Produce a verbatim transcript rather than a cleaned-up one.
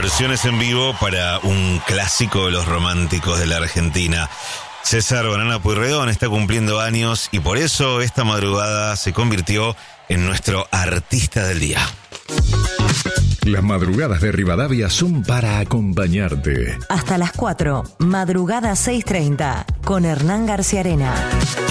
versiones en vivo para un clásico de los románticos de la Argentina. César Banana Pueyrredón está cumpliendo años y por eso esta madrugada se convirtió en nuestro artista del día. Las madrugadas de Rivadavia son para acompañarte. Hasta las cuatro, madrugada seis treinta, con Hernán García Arena.